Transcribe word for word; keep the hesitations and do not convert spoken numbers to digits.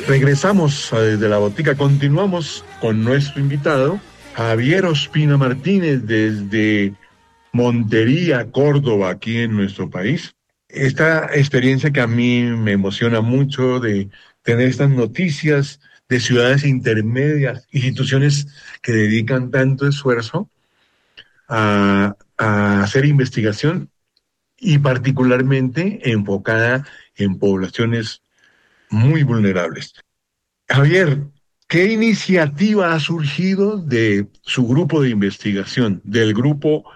Regresamos a Desde la Botica, continuamos con nuestro invitado, Javier Ospina Martínez, desde Montería, Córdoba, aquí en nuestro país. Esta experiencia que a mí me emociona mucho de tener estas noticias de ciudades intermedias, instituciones que dedican tanto esfuerzo a, a hacer investigación y particularmente enfocada en poblaciones muy vulnerables. Javier, ¿qué iniciativa ha surgido de su grupo de investigación, del grupo